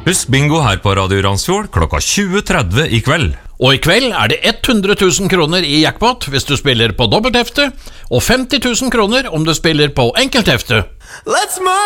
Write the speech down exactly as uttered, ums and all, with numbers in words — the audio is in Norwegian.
Husk bingo her på Radio Randsfjord klokka tjue tretti i kveld. Og i kveld er det hundre tusen kroner i jackpot hvis du spiller på dobbelthefte, og femti tusen kroner om du spiller på enkelthefte. Let's move!